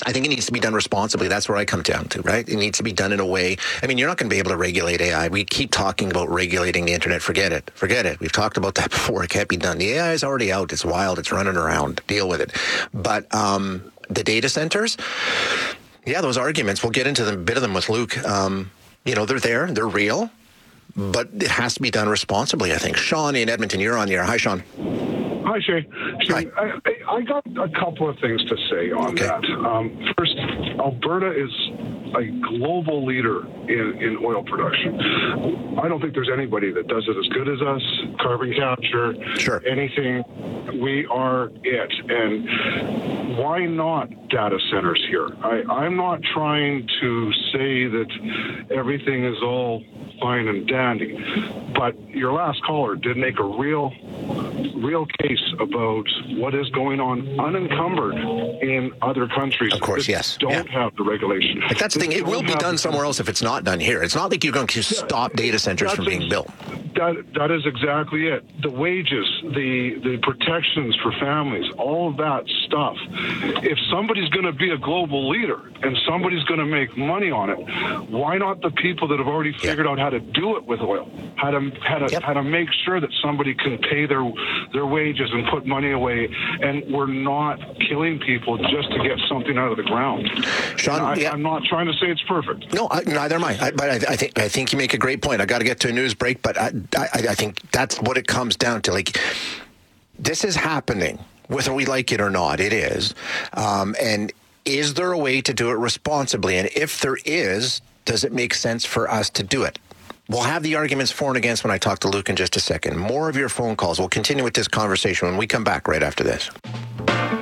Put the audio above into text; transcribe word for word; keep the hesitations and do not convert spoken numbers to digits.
I think it needs to be done responsibly. That's where I come down to, right? It needs to be done in a way. I mean, you're not going to be able to regulate A I. We keep talking about regulating the internet. Forget it. Forget it. We've talked about that before. It can't be done. The A I is already out. It's wild. It's running around. Deal with it. But um, the data centers, yeah, those arguments, we'll get into them, a bit of them with Luke. Um, you know, they're there. They're real. But it has to be done responsibly, I think. Sean in Edmonton, you're on the air. Hi, Sean. Hi, Shay. Shay, I, I got a couple of things to say on Okay. that. Um, first, Alberta is a global leader in, in oil production. I don't think there's anybody that does it as good as us. Carbon capture, Sure. anything, we are it. And why not data centers here? I, I'm not trying to say that everything is all fine and dandy, but your last caller did make a real, real case about what is going on unencumbered in other countries. Of course, that yes. Don't Yeah. have the regulation. Like that's the thing. It will be done somewhere else if it's not done here. It's not like you're going to stop data centers from being built. That, that is exactly it. The wages, the the protections for families, all of that stuff. If somebody's going to be a global leader and somebody's going to make money on it, why not the people that have already figured Yeah. out how to do it with oil, how to how to Yep. how to make sure that somebody can pay their their wages and put money away, and we're not killing people just to get something out of the ground. Sean, I, yeah. I'm not trying to say it's perfect. No, I, neither am I. I but I, I think I think you make a great point. I got to get to a news break, but I, I, I think that's what it comes down to. Like, this is happening, whether we like it or not. It is, um, and is there a way to do it responsibly? And if there is, does it make sense for us to do it? We'll have the arguments for and against when I talk to Luke in just a second. More of your phone calls. We'll continue with this conversation when we come back right after this.